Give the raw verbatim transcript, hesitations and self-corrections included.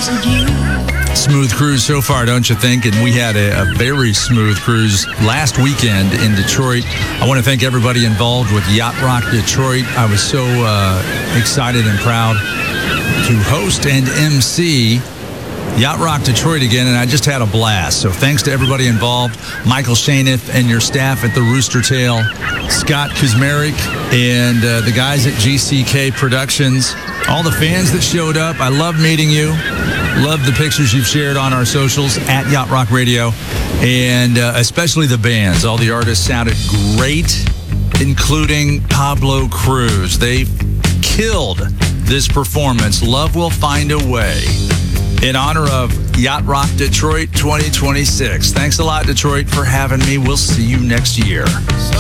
Smooth cruise so far, don't you think? And we had a, a very smooth cruise last weekend in Detroit. I want to thank everybody involved with Yacht Rock Detroit. I was so uh, excited and proud to host and M C Yacht Rock Detroit again, and I just had a blast. So thanks to everybody involved, Michael Shaniff and your staff at the Rooster Tail, Scott Kuzmarek, and uh, the guys at G C K Productions, all the fans that showed up. I love meeting you. Love the pictures you've shared on our socials at Yacht Rock Radio, and uh, especially the bands. All the artists sounded great, including Pablo Cruz. They killed this performance. Love Will Find a Way, in honor of Yacht Rock Detroit twenty twenty-six. Thanks a lot, Detroit, for having me. We'll see you next year.